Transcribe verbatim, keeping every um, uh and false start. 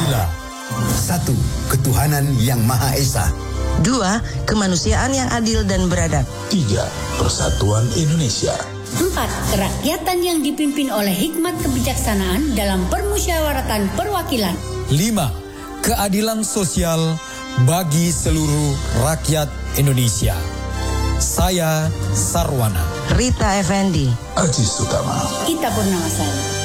Pancasila. Satu, ketuhanan yang Maha Esa. Dua, kemanusiaan yang adil dan beradab. Tiga, persatuan Indonesia. Empat, kerakyatan yang dipimpin oleh hikmat kebijaksanaan dalam permusyawaratan perwakilan. Lima, keadilan sosial bagi seluruh rakyat Indonesia. Saya Sarwana. Rita Effendi. Aziz Utama. Ita Purnamasari.